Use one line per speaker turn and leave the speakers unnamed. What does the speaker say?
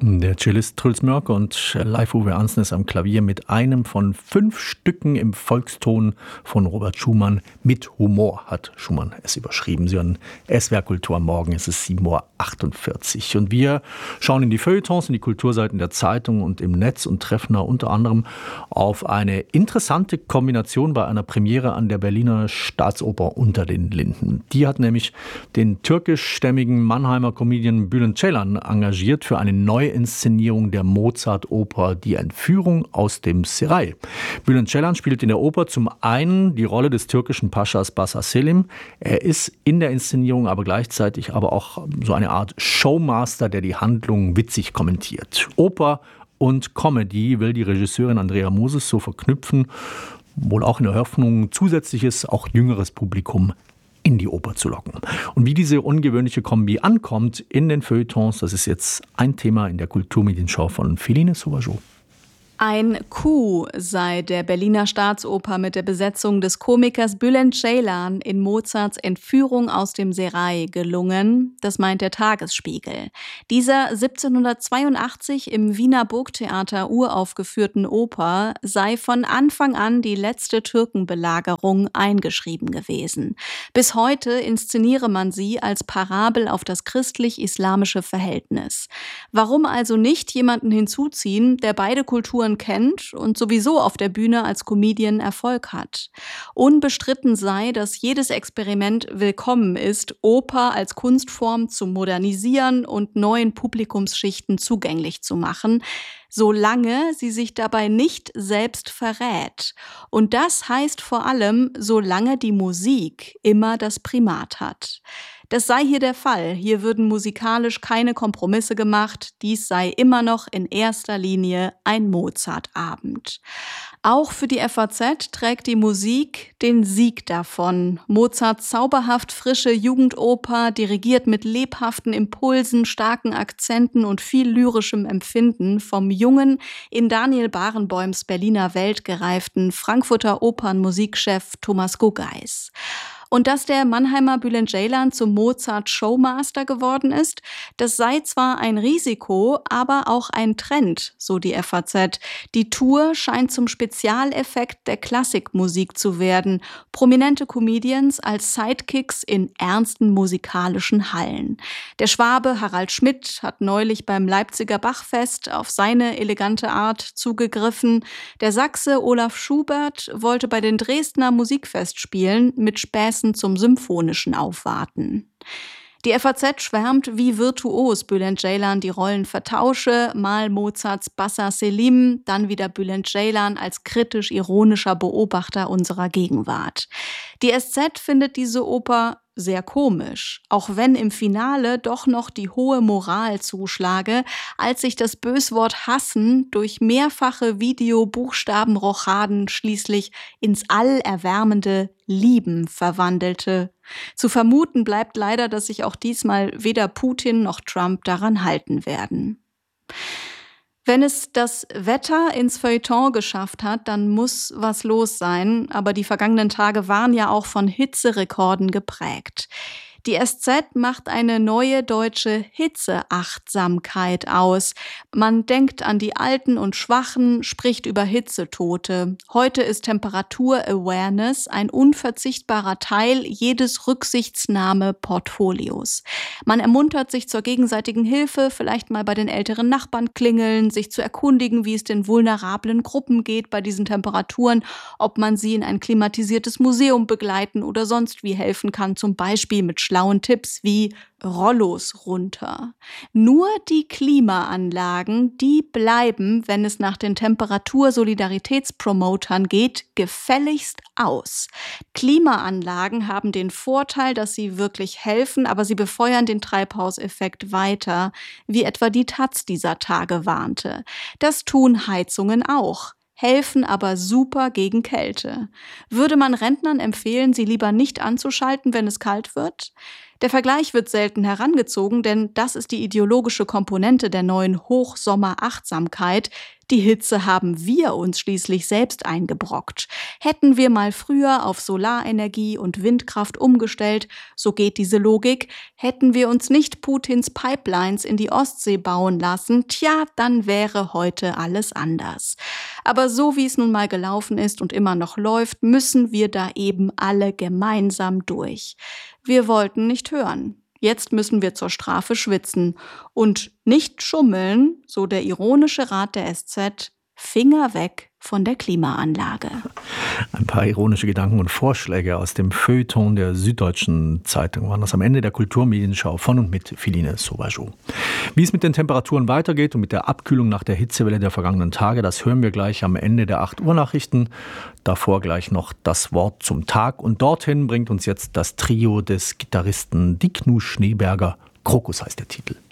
Der Cellist Truls Mörk und Leif-Uwe Ansnes am Klavier mit einem von 5 Stücken im Volkston von Robert Schumann. Mit Humor hat Schumann es überschrieben. Sie hören SWR Kultur am Morgen, es ist 7:48 Uhr. Und wir schauen in die Feuilletons, in die Kulturseiten der Zeitung und im Netz und treffen da unter anderem auf eine interessante Kombination bei einer Premiere an der Berliner Staatsoper Unter den Linden. Die hat nämlich den türkischstämmigen Mannheimer Comedian Bülent Ceylan engagiert für eine Neuinszenierung der Mozart-Oper Die Entführung aus dem Serail. Bülent Ceylan spielt in der Oper zum einen die Rolle des türkischen Paschas Bassa Selim. Er ist in der Inszenierung aber gleichzeitig aber auch so eine Art Showmaster, der die Handlung witzig kommentiert. Oper und Comedy will die Regisseurin Andrea Moses so verknüpfen, wohl auch in der Hoffnung, zusätzliches, auch jüngeres Publikum in die Oper zu locken. Und wie diese ungewöhnliche Kombi ankommt in den Feuilletons, das ist jetzt ein Thema in der Kulturmedienschau von Feline Sauvageau.
Ein Coup sei der Berliner Staatsoper mit der Besetzung des Komikers Bülent Ceylan in Mozarts Entführung aus dem Serail gelungen, das meint der Tagesspiegel. Dieser 1782 im Wiener Burgtheater uraufgeführten Oper sei von Anfang an die letzte Türkenbelagerung eingeschrieben gewesen. Bis heute inszeniere man sie als Parabel auf das christlich-islamische Verhältnis. Warum also nicht jemanden hinzuziehen, der beide Kulturen kennt und sowieso auf der Bühne als Comedian Erfolg hat? Unbestritten sei, dass jedes Experiment willkommen ist, Oper als Kunstform zu modernisieren und neuen Publikumsschichten zugänglich zu machen, solange sie sich dabei nicht selbst verrät. Und das heißt vor allem, solange die Musik immer das Primat hat. Das sei hier der Fall. Hier würden musikalisch keine Kompromisse gemacht. Dies sei immer noch in erster Linie ein Mozartabend. Auch für die FAZ trägt die Musik den Sieg davon. Mozarts zauberhaft frische Jugendoper, dirigiert mit lebhaften Impulsen, starken Akzenten und viel lyrischem Empfinden vom jungen, in Daniel Barenboims Berliner Welt gereiften Frankfurter Opernmusikchef Thomas Guggeis. Und dass der Mannheimer Bülent Ceylan zum Mozart-Showmaster geworden ist, das sei zwar ein Risiko, aber auch ein Trend, so die FAZ. Die Tour scheint zum Spezialeffekt der Klassikmusik zu werden. Prominente Comedians als Sidekicks in ernsten musikalischen Hallen. Der Schwabe Harald Schmidt hat neulich beim Leipziger Bachfest auf seine elegante Art zugegriffen. Der Sachse Olaf Schubert wollte bei den Dresdner Musikfestspielen mit Späßen zum symphonischen Aufwarten. Die FAZ schwärmt, wie virtuos Bülent Ceylan die Rollen vertausche, mal Mozarts Bassa Selim, dann wieder Bülent Ceylan als kritisch-ironischer Beobachter unserer Gegenwart. Die SZ findet diese Oper sehr komisch, auch wenn im Finale doch noch die hohe Moral zuschlage, als sich das Böswort Hassen durch mehrfache Videobuchstabenrochaden schließlich ins allerwärmende Lieben verwandelte. Zu vermuten bleibt leider, dass sich auch diesmal weder Putin noch Trump daran halten werden. Wenn es das Wetter ins Feuilleton geschafft hat, dann muss was los sein. Aber die vergangenen Tage waren ja auch von Hitzerekorden geprägt. Die SZ macht eine neue deutsche Hitzeachtsamkeit aus. Man denkt an die Alten und Schwachen, spricht über Hitzetote. Heute ist Temperatur-Awareness ein unverzichtbarer Teil jedes Rücksichtnahme-Portfolios. Man ermuntert sich zur gegenseitigen Hilfe, vielleicht mal bei den älteren Nachbarn klingeln, sich zu erkundigen, wie es den vulnerablen Gruppen geht bei diesen Temperaturen, ob man sie in ein klimatisiertes Museum begleiten oder sonst wie helfen kann, zum Beispiel mit schlauen Tipps wie Rollos runter. Nur die Klimaanlagen, die bleiben, wenn es nach den Temperatursolidaritätspromotern geht, gefälligst aus. Klimaanlagen haben den Vorteil, dass sie wirklich helfen, aber sie befeuern den Treibhauseffekt weiter, wie etwa die taz dieser Tage warnte. Das tun Heizungen auch. helfen aber super gegen Kälte. Würde man Rentnern empfehlen, sie lieber nicht anzuschalten, wenn es kalt wird? Der Vergleich wird selten herangezogen, denn das ist die ideologische Komponente der neuen Hochsommerachtsamkeit. Die Hitze haben wir uns schließlich selbst eingebrockt. Hätten wir mal früher auf Solarenergie und Windkraft umgestellt, so geht diese Logik, hätten wir uns nicht Putins Pipelines in die Ostsee bauen lassen, dann wäre heute alles anders. Aber so wie es nun mal gelaufen ist und immer noch läuft, müssen wir da eben alle gemeinsam durch. Wir wollten nicht hören. Jetzt müssen wir zur Strafe schwitzen und nicht schummeln, so der ironische Rat der SZ, Finger weg von der Klimaanlage.
Ein paar ironische Gedanken und Vorschläge aus dem Feuilleton der Süddeutschen Zeitung waren das am Ende der Kulturmedienschau von und mit Philine Sauvageau. Wie es mit den Temperaturen weitergeht und mit der Abkühlung nach der Hitzewelle der vergangenen Tage, das hören wir gleich am Ende der 8 Uhr Nachrichten. Davor gleich noch das Wort zum Tag und dorthin bringt uns jetzt das Trio des Gitarristen Diknu Schneeberger. Krokus heißt der Titel.